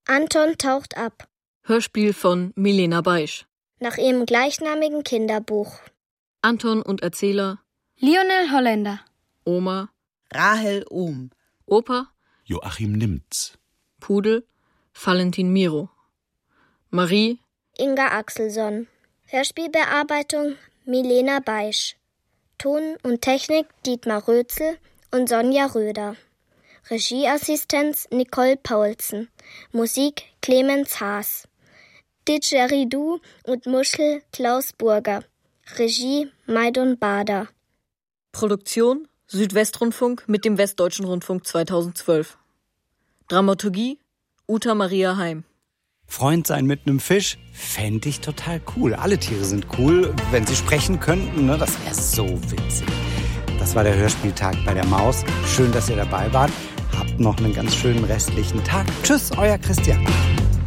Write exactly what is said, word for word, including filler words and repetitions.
Anton taucht ab. Hörspiel von Milena Beisch. Nach ihrem gleichnamigen Kinderbuch. Anton und Erzähler Lionel Holländer. Oma Rahel Ohm. Opa Joachim Nimtz. Pudel Valentin Miro. Marie Inga Axelsson. Hörspielbearbeitung Milena Beisch. Ton und Technik Dietmar Rözel und Sonja Röder. Regieassistenz Nicole Paulsen. Musik Clemens Haas. Didgeridoo und Muschel Klaus Burger. Regie Maidon Bader. Produktion Südwestrundfunk mit dem Westdeutschen Rundfunk zweitausendzwölf. Dramaturgie Uta Maria Heim. Freund sein mit einem Fisch fände ich total cool. Alle Tiere sind cool, wenn sie sprechen könnten, ne? Das wäre so witzig. Das war der Hörspieltag bei der Maus. Schön, dass ihr dabei wart. Habt noch einen ganz schönen restlichen Tag. Tschüss, euer Christian.